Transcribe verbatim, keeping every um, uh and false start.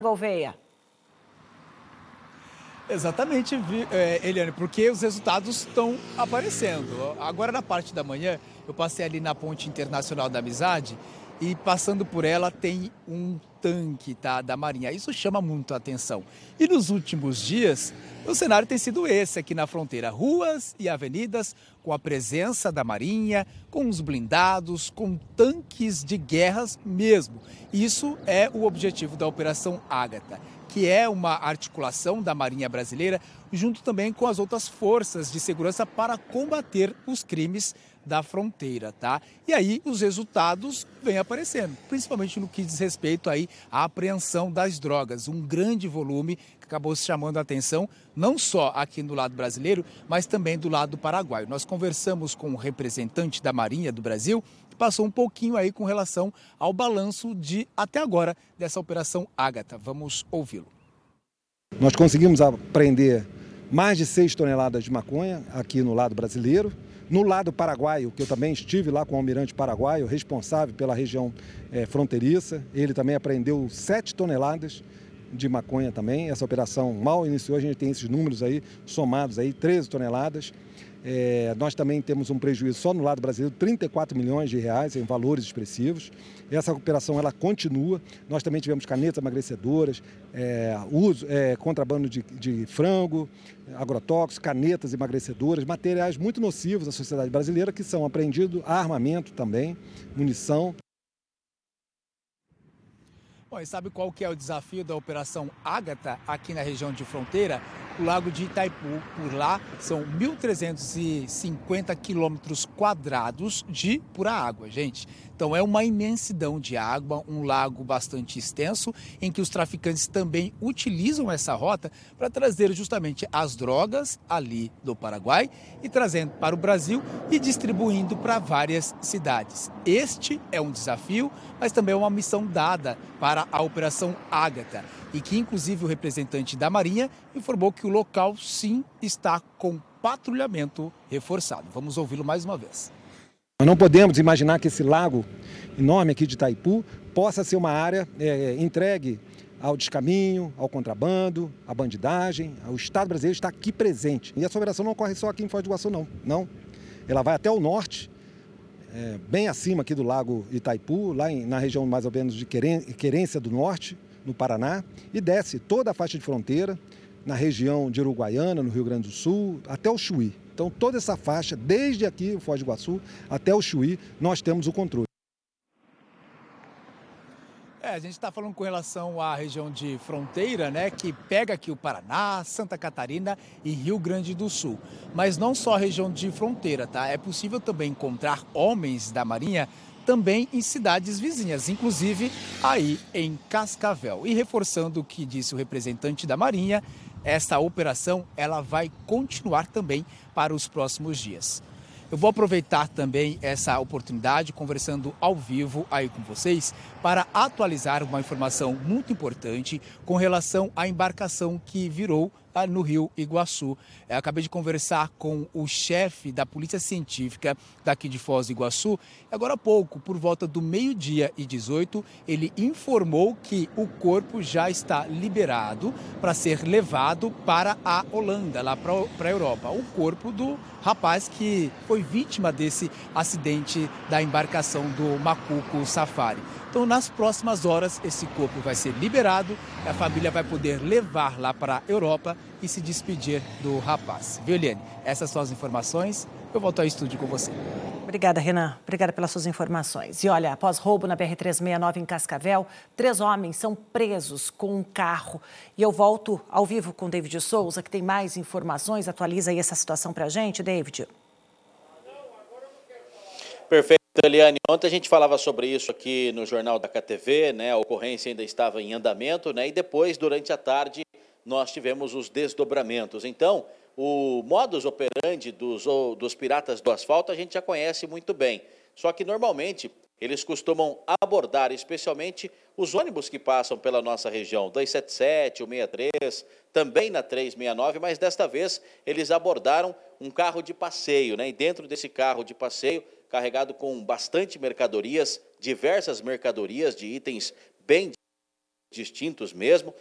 Gouveia. Exatamente, é, Eliane, porque os resultados estão aparecendo. Agora, na parte da manhã, eu passei ali na Ponte Internacional da Amizade e, passando por ela, tem um tanque, tá, da Marinha. Isso chama muito a atenção. E nos últimos dias, o cenário tem sido esse aqui na fronteira. Ruas e avenidas com a presença da Marinha, com os blindados, com tanques de guerras mesmo. Isso é o objetivo da Operação Ágata, que é uma articulação da Marinha Brasileira, junto também com as outras forças de segurança para combater os crimes da fronteira, tá? E aí os resultados vêm aparecendo, principalmente no que diz respeito aí à apreensão das drogas, um grande volume que acabou chamando a atenção não só aqui no lado brasileiro, mas também do lado paraguaio. Nós conversamos com o representante da Marinha do Brasil, que passou um pouquinho aí com relação ao balanço de até agora dessa Operação Ágata. Vamos ouvi-lo. Nós conseguimos apreender mais de seis toneladas de maconha aqui no lado brasileiro. No lado paraguaio, que eu também estive lá com o almirante paraguaio, responsável pela região é, fronteiriça, ele também apreendeu sete toneladas de maconha também. Essa operação mal iniciou, a gente tem esses números aí somados aí, treze toneladas. É, nós também temos um prejuízo só no lado brasileiro, trinta e quatro milhões de reais em valores expressivos. Essa operação ela continua. Nós também tivemos canetas emagrecedoras, é, uso, é, contrabando de, de frango, agrotóxicos, canetas emagrecedoras, materiais muito nocivos à sociedade brasileira que são apreendidos, armamento também, munição. Bom, e sabe qual que é o desafio da Operação Ágata aqui na região de fronteira? O Lago de Itaipu. Por lá são mil trezentos e cinquenta quilômetros quadrados de pura água, gente. Então é uma imensidão de água, um lago bastante extenso, em que os traficantes também utilizam essa rota para trazer justamente as drogas ali do Paraguai e trazendo para o Brasil e distribuindo para várias cidades. Este é um desafio, mas também é uma missão dada para a Operação Ágata, e que inclusive o representante da Marinha informou que o local sim está com patrulhamento reforçado. Vamos ouvi-lo mais uma vez. Nós não podemos imaginar que esse lago enorme aqui de Itaipu possa ser uma área é, entregue ao descaminho, ao contrabando, à bandidagem. O Estado brasileiro está aqui presente. E essa operação não ocorre só aqui em Foz do Iguaçu, não. não. Ela vai até o norte, é, bem acima aqui do lago Itaipu, lá em, na região mais ou menos de Querência do Norte, no Paraná, e desce toda a faixa de fronteira, na região de Uruguaiana, no Rio Grande do Sul, até o Chuí. Então, toda essa faixa, desde aqui, o Foz do Iguaçu, até o Chuí, nós temos o controle. É, a gente está falando com relação à região de fronteira, né, que pega aqui o Paraná, Santa Catarina e Rio Grande do Sul. Mas não só a região de fronteira, tá? É possível também encontrar homens da Marinha também em cidades vizinhas, inclusive aí em Cascavel. E reforçando o que disse o representante da Marinha, essa operação ela vai continuar também para os próximos dias. Eu vou aproveitar também essa oportunidade, conversando ao vivo aí com vocês, para atualizar uma informação muito importante com relação à embarcação que virou no Rio Iguaçu. Eu acabei de conversar com o chefe da Polícia Científica daqui de Foz do Iguaçu. Agora há pouco, por volta do meio-dia e dezoito, ele informou que o corpo já está liberado para ser levado para a Holanda, lá para a Europa. O corpo do rapaz que foi vítima desse acidente da embarcação do Macuco Safari. Então, nas próximas horas, esse corpo vai ser liberado, a família vai poder levar lá para a Europa e se despedir do rapaz. Viu, Eliane? Essas são as informações. Eu volto ao estúdio com você. Obrigada, Renan. Obrigada pelas suas informações. E olha, após roubo na B R trezentos e sessenta e nove em Cascavel, três homens são presos com um carro. E eu volto ao vivo com o David Souza, que tem mais informações. Atualiza aí essa situação para a gente, David. Perfeito, Eliane. Ontem a gente falava sobre isso aqui no Jornal da K T V, né? A ocorrência ainda estava em andamento, né? E depois, durante a tarde, nós tivemos os desdobramentos. Então, o modus operandi dos, dos piratas do asfalto a gente já conhece muito bem. Só que, normalmente, eles costumam abordar, especialmente, os ônibus que passam pela nossa região, duzentos e setenta e sete, o sessenta e três, também na trezentos e sessenta e nove, mas desta vez eles abordaram um carro de passeio, né? E dentro desse carro de passeio, carregado com bastante mercadorias, diversas mercadorias de itens bem distintos mesmo.